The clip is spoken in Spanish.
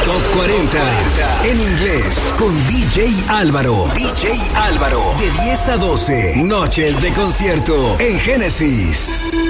Top 40 en inglés con DJ Álvaro. DJ Álvaro. De 10 a 12. Noches de concierto en Génesis.